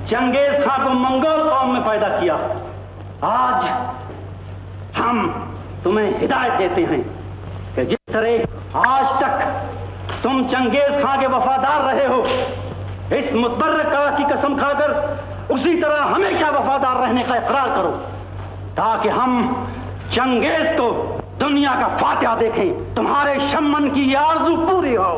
Genghis खां को Mongol कौम में पैदा किया। आज हम तुम्हें हिदायत देते हैं कि जिस तरह आज तक तुम चंगेज खां के वफादार रहे हो, इस मुतबर्रक की कसम खाकर उसी तरह हमेशा वफादार रहने का इकरार करो, ताकि हम चंगेज को दुनिया का फातिहा देखें, तुम्हारे शम्मन की आरज़ू पूरी हो।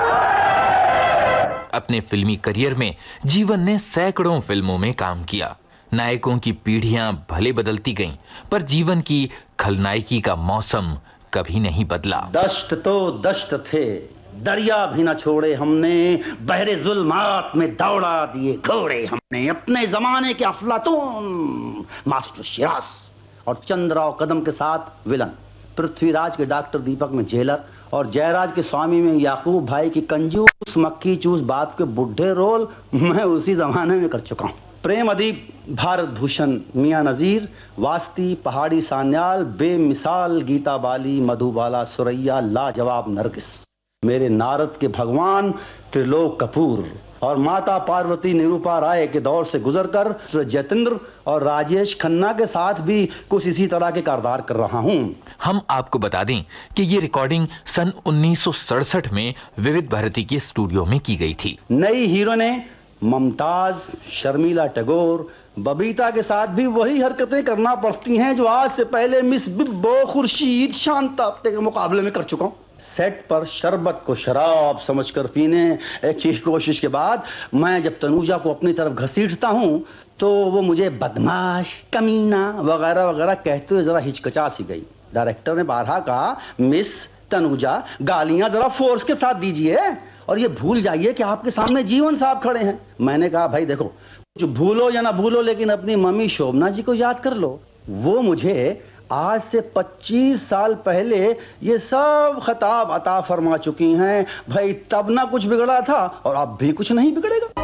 अपने फिल्मी करियर में जीवन ने सैकड़ों फिल्मों में काम किया। नायकों की पीढ़ियां भले बदलती गईं, पर जीवन की खलनायकी का मौसम कभी नहीं बदला। दश्त तो दश्त थे, दरिया भी न छोड़े हमने, बहरे जुल्मात में दौड़ा दिए घोड़े हमने। अपने जमाने के अफलातून मास्टर शिराज और चंद्रराव कदम के साथ विलन, पृथ्वीराज के डॉक्टर दीपक में जेलर और जयराज के स्वामी में याकूब भाई की कंजूस मक्खी चूस बाप के बुढ़े रोल मैं उसी जमाने में कर चुका हूं। प्रेम अदीब भारत भूषण मियां नजीर, वास्ती पहाड़ी सान्याल, बेमिसाल गीता बाली, मधुबाला सुरैया, लाजवाब नरगिस, मेरे नारद के भगवान त्रिलोक कपूर और माता पार्वती निरूपा राय के दौर से गुजरकर जतेंद्र और राजेश खन्ना के साथ भी कुछ इसी तरह के किरदार कर रहा हूं। हम आपको बता दें कि ये रिकॉर्डिंग सन 1967 में विविध भारती के स्टूडियो में की गई थी। नई हीरो ने ममताज, शर्मिला टैगोर, बबीता के साथ भी वही हरकतें करना पड़ती हैं जो आज से पहले मिस बिब्बो, खुर्शीद, शांता के मुकाबले में कर चुका हूं। सेट पर शरबत को शराब समझकर पीने की कोशिश के बाद मैं जब तनुजा को अपनी तरफ घसीटता हूं तो वो मुझे बदमाश, कमीना वगैरह वगैरह कहते हुए जरा हिचकिचा सी गई। डायरेक्टर ने बारहा कहा, मिस तनुजा गालियां जरा फोर्स के साथ दीजिए और ये भूल जाइए कि आपके सामने जीवन साहब खड़े हैं। मैंने कहा, भाई देखो, कुछ भूलो या ना भूलो लेकिन अपनी मम्मी शोभना जी को याद कर लो। वो मुझे आज से 25 साल पहले ये सब खिताब अता फरमा चुकी हैं। भाई तब ना कुछ बिगड़ा था और अब भी कुछ नहीं बिगड़ेगा।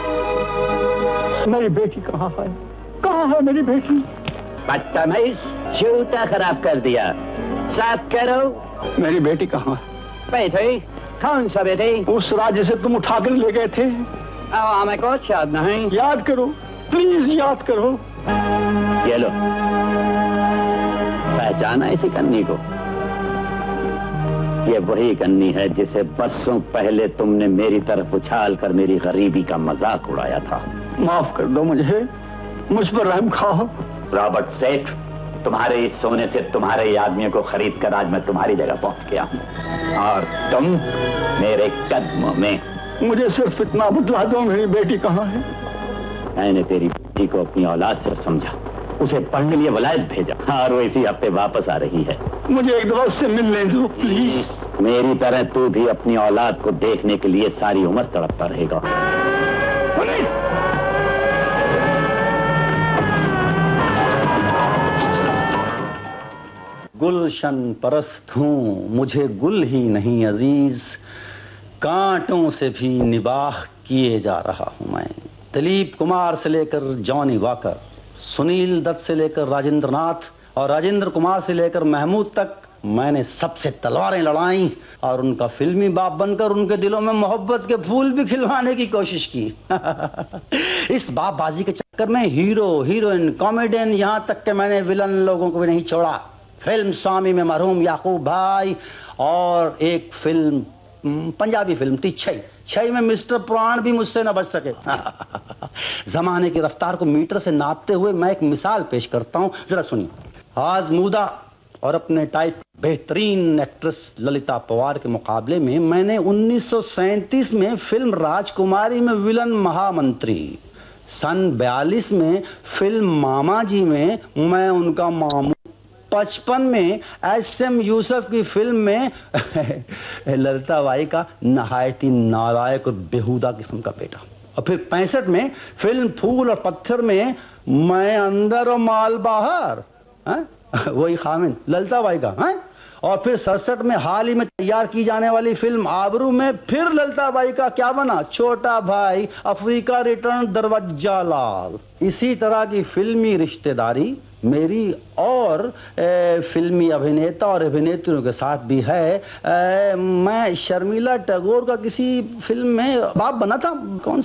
मेरी बेटी कहाँ है? कहाँ है मेरी बेटी? बदतमीज, जूता खराब कर दिया, साफ करो। मेरी बेटी कहाँ है? बेटी? कौन सा बेटी? उस राज्य से तुम उठा कर ले गए थे। हमें कुछ याद नहीं। याद करो, प्लीज याद करो। ये लो, पहचाना इसी कन्नी को? ये वही कन्नी है जिसे बरसों पहले तुमने मेरी तरफ उछाल कर मेरी गरीबी का मजाक उड़ाया था। माफ कर दो मुझे, मुझ पर रहम खाओ। रॉबर्ट सेठ, तुम्हारे इस सोने से तुम्हारे आदमियों को खरीद कर आज मैं तुम्हारी जगह पहुंच गया हूं और तुम मेरे कदमों में। मुझे सिर्फ इतना बतला दो, मेरी बेटी कहाँ है? मैंने तेरी बेटी को अपनी औलाद से समझा, उसे पढ़ने लिए वलायत भेजा और वो इसी हफ्ते वापस आ रही है। मुझे एक दफा उससे मिलने दो प्लीज। मेरी तरह तू भी अपनी औलाद को देखने के लिए सारी उम्र तड़पता रहेगा। गुलशन परस्त हूं, मुझे गुल ही नहीं अजीज, कांटों से भी निबाह किए जा रहा हूं मैं। दिलीप कुमार से लेकर जॉनी वॉकर, सुनील दत्त से लेकर राजेंद्र नाथ और राजेंद्र कुमार से लेकर महमूद तक मैंने सबसे तलवारें लड़ाई और उनका फिल्मी बाप बनकर उनके दिलों में मोहब्बत के फूल भी खिलवाने की कोशिश की। इस बापबाजी के चक्कर में हीरो, हीरोइन, कॉमेडियन, यहां तक कि मैंने विलन लोगों को भी नहीं छोड़ा। फिल्म स्वामी में मरहूम याकूब भाई और एक फिल्म पंजाबी फिल्म थी छई में मिस्टर प्राण भी मुझसे न बच सके। जमाने की रफ्तार को मीटर से नापते हुए मैं एक मिसाल पेश करता हूं, जरा सुनिए। आजमूदा और अपने टाइप बेहतरीन एक्ट्रेस ललिता पवार के मुकाबले में मैंने 1937 में फिल्म राजकुमारी में विलन महामंत्री, सन 42 में फिल्म मामा जी में मैं उनका मामू, 55 में एस.एम. यूसुफ की फिल्म में ललिता बाई का नहायती नालायक और बेहुदा किस्म का बेटा, और फिर 65 में फिल्म फूल और पत्थर में मैं अंदर और माल बाहर, वही खामिन ललिता बाई का, और फिर 67 में हाल ही में तैयार की जाने वाली फिल्म आबरू में फिर ललिता बाई का क्या बना, छोटा भाई, अफ्रीका रिटर्न, दरवाजा लाल। इसी तरह की फिल्मी रिश्तेदारी मेरी और फिल्मी अभिनेता और अभिनेत्रियों के साथ भी है। मैं शर्मिला टैगोर का किसी फिल्म में बाप बना था, कौन